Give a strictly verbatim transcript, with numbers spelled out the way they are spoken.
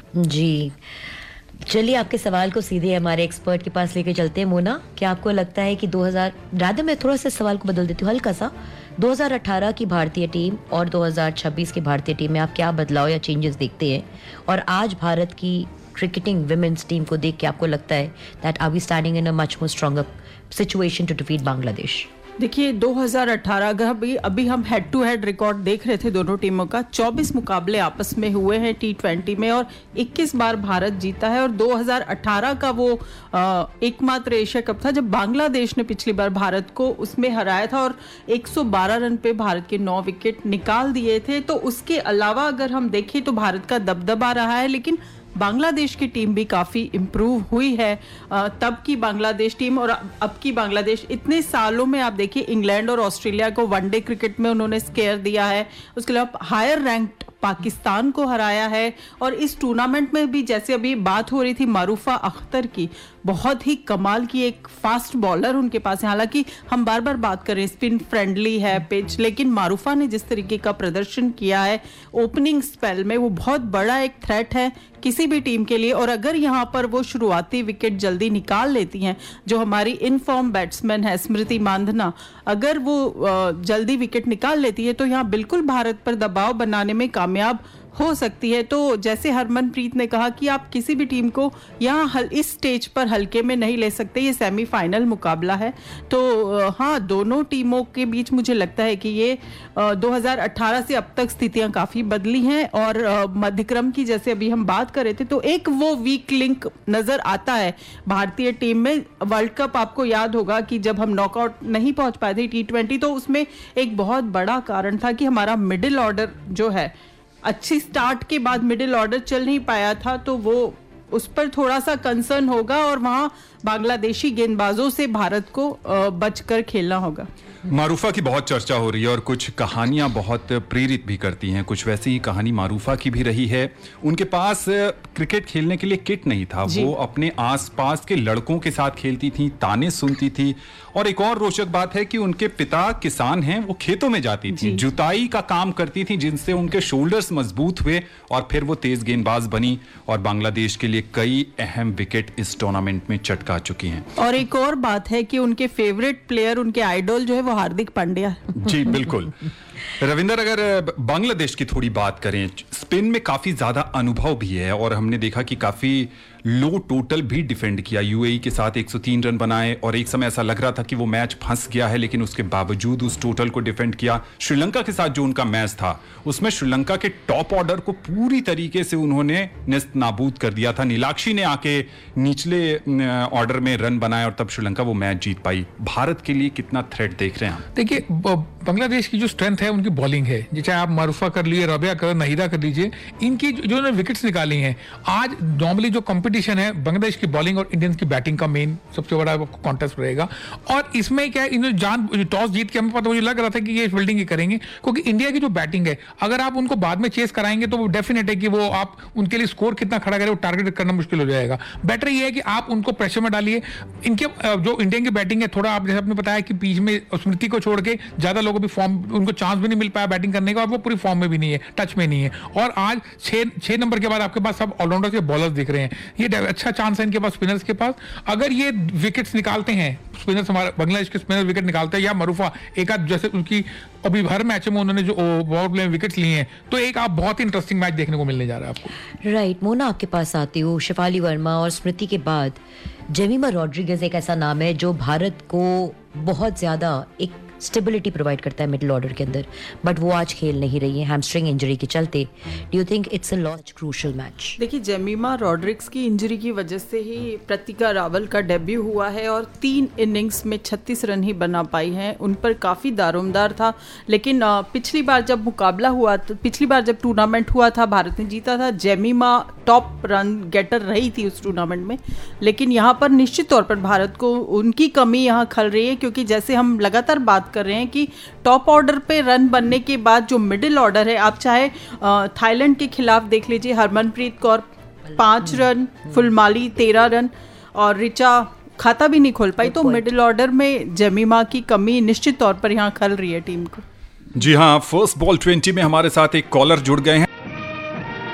जी, चलिए आपके सवाल को सीधे हमारे एक्सपर्ट के पास लेके चलते हैं। मोना, क्या आपको लगता है कि दो हज़ार राधा मैं थोड़ा सा सवाल को बदल देती हूँ हल्का सा, दो हज़ार अठारह की भारतीय टीम और दो हज़ार छब्बीस की भारतीय टीम में आप क्या बदलाव या चेंजेस देखते हैं? और आज भारत की क्रिकेटिंग विमेन्स टीम को देख के आपको लगता है that are we standing in a much more stronger situation to defeat Bangladesh? देखिए, दो हज़ार अठारह अगर अभी अभी हम हेड टू हेड रिकॉर्ड देख रहे थे दोनों टीमों का, चौबीस मुकाबले आपस में हुए हैं टी ट्वेंटी में और इक्कीस बार भारत जीता है। और दो हज़ार अठारह का वो एकमात्र एशिया कप था जब बांग्लादेश ने पिछली बार भारत को उसमें हराया था और एक सौ बारह रन पे भारत के नौ विकेट निकाल दिए थे। तो उसके अलावा अगर हम देखें तो भारत का दबदबा रहा है, लेकिन बांग्लादेश की टीम भी काफ़ी इम्प्रूव हुई है। तब की बांग्लादेश टीम और अब की बांग्लादेश, इतने सालों में आप देखिए इंग्लैंड और ऑस्ट्रेलिया को वनडे क्रिकेट में उन्होंने स्केयर दिया है, उसके अलावा हायर रैंक्ड पाकिस्तान को हराया है। और इस टूर्नामेंट में भी जैसे अभी बात हो रही थी मारूफा अख्तर की, बहुत ही कमाल की एक फास्ट बॉलर उनके पास है। हालांकि हम बार बार बात करें स्पिन फ्रेंडली है पिच, लेकिन मारूफा ने जिस तरीके का प्रदर्शन किया है ओपनिंग स्पेल में, वो बहुत बड़ा एक थ्रेट है किसी भी टीम के लिए। और अगर यहाँ पर वो शुरुआती विकेट जल्दी निकाल लेती हैं, जो हमारी इनफॉर्म बैट्समैन है स्मृति मांधना, अगर वो जल्दी विकेट निकाल लेती है तो यहाँ बिल्कुल भारत पर दबाव बनाने में कामयाब हो सकती है। तो जैसे हरमनप्रीत ने कहा कि आप किसी भी टीम को यहाँ इस स्टेज पर हल्के में नहीं ले सकते, ये सेमीफाइनल मुकाबला है। तो हाँ, दोनों टीमों के बीच मुझे लगता है कि ये दो हज़ार अठारह से अब तक स्थितियां काफ़ी बदली हैं। और मध्यक्रम की जैसे अभी हम बात कर रहे थे, तो एक वो वीक लिंक नज़र आता है भारतीय टीम में। वर्ल्ड कप आपको याद होगा कि जब हम नॉकआउट नहीं पहुंच पाए थे टी ट्वेंटी, तो उसमें एक बहुत बड़ा कारण था कि हमारा मिडिल ऑर्डर जो है, अच्छी स्टार्ट के बाद मिडिल ऑर्डर चल नहीं पाया था, तो वो उस पर थोड़ा सा कंसर्न होगा और वहां बांग्लादेशी गेंदबाजों से भारत को बचकर खेलना होगा। मारूफा की बहुत चर्चा हो रही है और कुछ कहानियां बहुत प्रेरित भी करती हैं। कुछ वैसी ही कहानी मारूफा की भी रही है। उनके पास क्रिकेट खेलने के लिए किट नहीं था, वो अपने आसपास के लड़कों के साथ खेलती थी, ताने सुनती थी। और एक और रोचक बात है कि उनके पिता किसान हैं, वो खेतों में जाती थी, जुताई का काम करती थी, जिनसे उनके शोल्डर्स मजबूत हुए और फिर वो तेज गेंदबाज बनी और बांग्लादेश के लिए कई अहम विकेट इस टूर्नामेंट में चटका चुकी हैं। और एक और बात है कि उनके फेवरेट प्लेयर, उनके आइडल जो है वो हार्दिक पांड्या। जी बिल्कुल। रविंदर, अगर बांग्लादेश की थोड़ी बात करें, स्पिन में काफी ज्यादा अनुभव भी है और हमने देखा कि काफी लो टोटल भी डिफेंड किया। यूएई के साथ एक सौ तीन रन बनाए और एक समय ऐसा लग रहा था कि वो मैच फंस गया है, लेकिन उसके बावजूद उस टोटल को डिफेंड किया। श्रीलंका के साथ जो उनका मैच था, उसमें श्रीलंका के टॉप ऑर्डर को पूरी तरीके से उन्होंने नेस्त नाबूद कर दिया था। नीलाक्षी ने आके निचले ऑर्डर में रन बनाए और तब श्रीलंका वो मैच जीत पाई। भारत के लिए कितना थ्रेट देख रहे हैं हम? देखिए, बांग्लादेश की जो स्ट्रेंथ है उनकी बॉलिंग है, चाहे आप मारूफा कर लीजिए, रबिया कर, नहीदा कर लीजिए, इनकी जो ने विकेट्स निकाली हैं। आज नॉर्मली जो कंपटीशन है बांग्लादेश की बॉलिंग और इंडियंस की बैटिंग का मेन सबसे बड़ा कॉन्टेस्ट रहेगा। और इसमें क्या है, इन्होंने जान टॉस जीत के हमें पता मुझे लग रहा था कि ये फील्डिंग ही करेंगे, क्योंकि इंडिया की जो बैटिंग है, अगर आप उनको बाद में चेस कराएंगे तो वो डेफिनेट है कि वो आप उनके लिए स्कोर कितना खड़ा करें वो टारगेट करना मुश्किल हो जाएगा। बेटर ये है कि आप उनको प्रेशर में डालिए। इनके जो इंडियन की बैटिंग है, थोड़ा आप जैसे आपने बताया कि बीच में स्मृति को छोड़ के ज्यादा लोगों भी फॉर्म, उनको चांस भी नहीं मिल पाया बैटिंग करने का और वो पूरी फॉर्म में भी नहीं है, टच में नहीं है। और आज छह छह नंबर के बाद आपके पास सब ऑलराउंडर के बॉलर्स दिख रहे हैं, ये अच्छा चांस है इनके पास, स्पिनर्स के पास। अगर ये विकेट्स निकालते हैं, स्पिनर्स हमारे बांग्लादेश के स्पिनर विकेट निकालते हैं, या मरूफा एक आध, जैसे उनकी अभी हर मैच में उन्होंने जो पावर प्ले में विकेट्स लिए हैं, तो एक आप बहुत ही इंटरेस्टिंग मैच देखने को मिलने जा रहा है आपको। राइट। मोना, आपके पास आती हूँ। शेफाली वर्मा और स्मृति के बाद जेमिमा रॉड्रिगेज एक ऐसा नाम है जो भारत को बहुत ज्यादा एक स्टेबिलिटी प्रोवाइड करता है मिडिल ऑर्डर के अंदर, बट वो आज खेल नहीं रही है हैमस्ट्रिंग इंजरी के चलते। Do you think it's a lost crucial match? देखिए, जेमिमा रॉड्रिग्स की इंजरी की वजह से ही प्रतिका रावल का डेब्यू हुआ है और तीन इनिंग्स में छत्तीस रन ही बना पाई हैं। उन पर काफ़ी दारोमदार था, लेकिन पिछली बार जब मुकाबला हुआ, तो पिछली बार जब टूर्नामेंट हुआ था, भारत ने जीता था, जेमिमा टॉप रन गेटर रही थी उस टूर्नामेंट में। लेकिन यहाँ पर निश्चित तौर पर भारत को उनकी कमी यहाँ खल रही है, क्योंकि जैसे हम लगातार बात कर रहे हैं कि टॉप ऑर्डर पे रन बनने के बाद जो मिडिल ऑर्डर है, आप चाहे थाईलैंड के खिलाफ देख लीजिए, हरमनप्रीत कौर पाँच रन, फुलमाली तेरह रन और रिचा खाता भी नहीं खोल पाई। तो मिडिल ऑर्डर में जेमिमा की कमी निश्चित तौर पर यहाँ खल रही है टीम को। जी हाँ, फर्स्ट बॉल ट्वेंटी में हमारे साथ एक कॉलर जुड़ गए हैं।